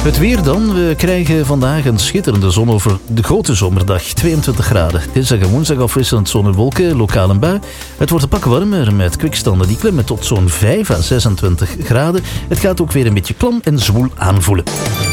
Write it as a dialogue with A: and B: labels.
A: Het weer dan. We krijgen vandaag een schitterende zon over de grote zomerdag. 22 graden. Dinsdag en woensdag afwisselend zon en wolken, lokaal een bui. Het wordt een pak warmer met kwikstanden die klimmen tot zo'n 5 à 26 graden. Het gaat ook weer een beetje klam en zwoel aanvoelen.